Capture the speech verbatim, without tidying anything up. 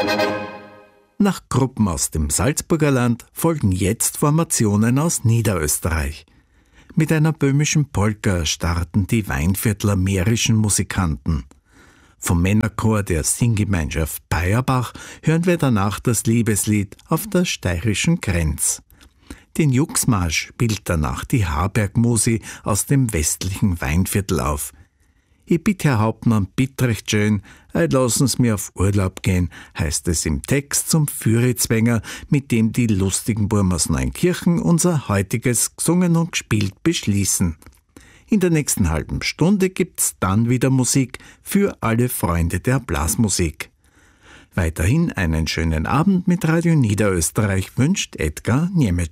Nach Gruppen aus dem Salzburger Land folgen jetzt Formationen aus Niederösterreich. Mit einer böhmischen Polka starten die Weinviertler mährischen Musikanten. Vom Männerchor der Singgemeinschaft Peierbach hören wir danach das Liebeslied auf der steirischen Grenz. Den Juxmarsch spielt danach die Harbergmusi aus dem westlichen Weinviertel auf. Ich bitte Herr Hauptmann, bitte recht schön, lassen's mir auf Urlaub gehen, heißt es im Text zum Fürizwänger, mit dem die lustigen Burm aus Neunkirchen unser heutiges gesungen und gespielt beschließen. In der nächsten halben Stunde gibt's dann wieder Musik für alle Freunde der Blasmusik. Weiterhin einen schönen Abend mit Radio Niederösterreich wünscht Edgar Niemetsch.